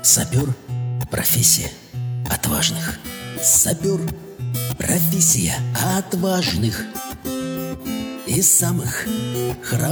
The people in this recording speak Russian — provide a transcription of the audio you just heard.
Сапер – профессия отважных. Сапер – профессия отважных и самых храбрых.